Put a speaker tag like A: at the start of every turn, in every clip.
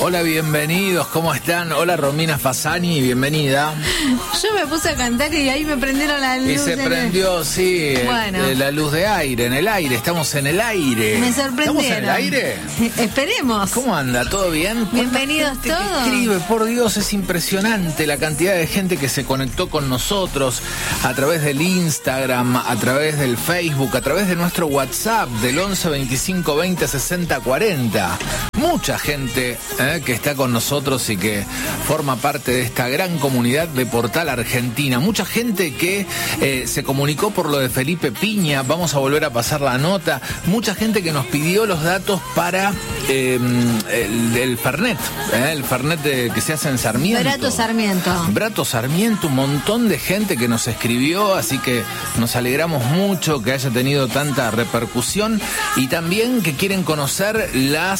A: Hola, bienvenidos, ¿cómo están? Hola, Romina Fasani, bienvenida.
B: Yo me puse a cantar y ahí me prendieron la luz.
A: Y se prendió, sí,
B: bueno,
A: la luz de aire, en el aire, estamos en el aire.
B: Me sorprendieron.
A: ¿Estamos en el aire?
B: Esperemos.
A: ¿Cómo anda? ¿Todo bien?
B: Bienvenidos todos.
A: Que escribe, por Dios, es impresionante la cantidad de gente que se conectó con nosotros a través del Instagram, a través del Facebook, a través de nuestro WhatsApp del 11 25 20 60 40. Mucha gente que está con nosotros y que forma parte de esta gran comunidad de Portal Argentina. Mucha gente que se comunicó por lo de Felipe Piña. Vamos a volver a pasar la nota. Mucha gente que nos pidió los datos para el Fernet. El Fernet que se hace en Sarmiento. Brato Sarmiento, un montón de gente que nos escribió, así que nos alegramos mucho que haya tenido tanta repercusión y también que quieren conocer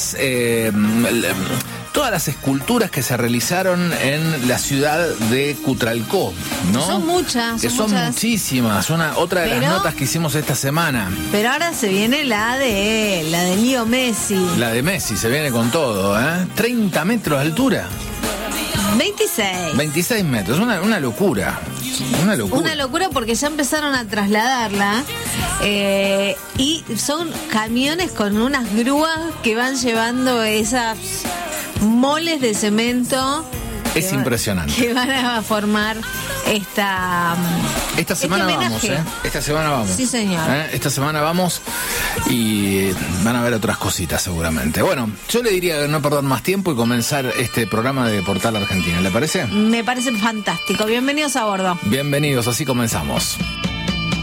A: todas las esculturas que se realizaron en la ciudad de Cutralcó, ¿no?
B: Son muchas.
A: Que son muchísimas. Otra de las notas que hicimos esta semana.
B: Pero ahora se viene la de Leo Messi.
A: La de Messi, se viene con todo, 30 metros de altura. 26 metros, una locura. Una locura
B: porque ya empezaron a trasladarla y son camiones con unas grúas que van llevando esas moles de cemento.
A: Es impresionante.
B: Que van a formar esta
A: semana vamos, Esta semana vamos.
B: Sí, señor.
A: Esta semana vamos y van a ver otras cositas seguramente. Bueno, yo le diría no perder más tiempo y comenzar este programa de Portal Argentina. ¿Le parece?
B: Me parece fantástico. Bienvenidos a bordo.
A: Bienvenidos, así comenzamos.